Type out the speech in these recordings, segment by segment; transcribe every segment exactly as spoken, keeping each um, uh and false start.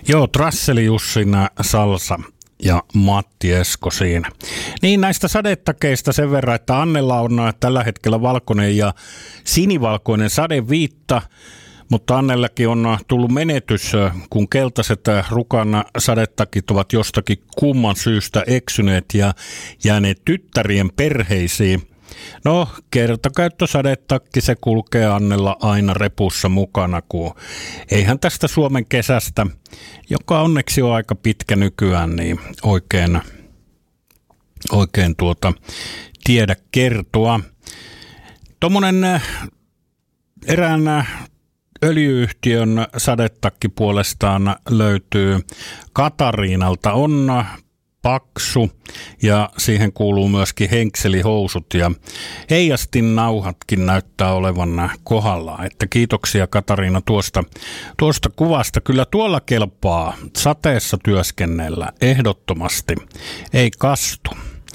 Joo, Trasseli Jussin salsa ja Matti Esko siinä. Niin näistä sadetakeista sen verran, että Annella on tällä hetkellä valkoinen ja sinivalkoinen sadeviitta, mutta Annellekin on tullut menetys, kun keltaiset rukan sadetakit ovat jostakin kumman syystä eksyneet ja jääneet tyttärien perheisiin. No, kertakäyttösadetakki, se kulkee Annella aina repussa mukana, kun eihän tästä Suomen kesästä, joka onneksi on aika pitkä nykyään, niin oikein, oikein tuota tiedä kertoa. Tuommoinen erään öljyyhtiön sadetakki puolestaan löytyy Katariinalta, on paksu ja siihen kuuluu myöskin henkselihousut ja heijastin nauhatkin näyttää olevan kohdallaan. Että kiitoksia Katariina tuosta, tuosta kuvasta. Kyllä tuolla kelpaa sateessa työskennellä ehdottomasti, ei kastu.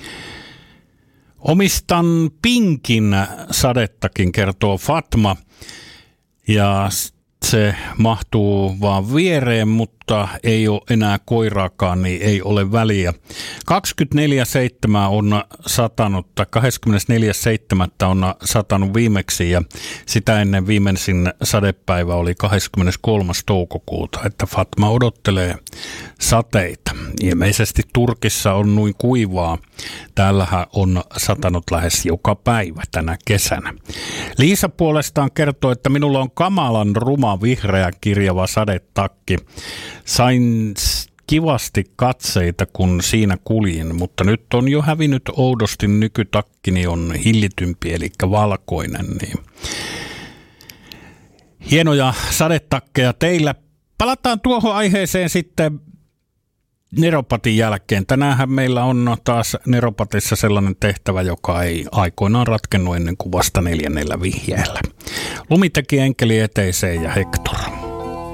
Omistan pinkin sadettakin, kertoo Fatma, ja se mahtuu vaan viereen, mutta ei ole enää koiraakaan, niin ei ole väliä. kaksikymmentäneljä seitsemän on satanut, tai kahdeskymmenesneljäs seitsemättä on satanut viimeksi, ja sitä ennen viimeisin sadepäivä oli kahdeskymmeneskolmas toukokuuta, että Fatma odottelee sateita. Ilmeisesti Turkissa on noin kuivaa. Täällähän on satanut lähes joka päivä tänä kesänä. Liisa puolestaan kertoo, että minulla on kamalan ruma vihreä kirjava sadetakki. Sain kivasti katseita, kun siinä kuljin, mutta nyt on jo hävinnyt oudosti. Nykytakkini on hillitympi, eli valkoinen. Niin. Hienoja sadetakkeja teillä. Palataan tuohon aiheeseen sitten Neropatin jälkeen. Tänäänhän meillä on taas Neropatissa sellainen tehtävä, joka ei aikoinaan ratkennut ennen kuin vasta neljännellä vihjeellä. Lumi teki enkeli eteiseen ja Hector.